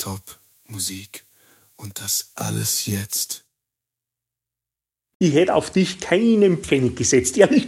Top-Musik. Und das alles jetzt. Ich hätte auf dich keinen Pfennig gesetzt, ehrlich.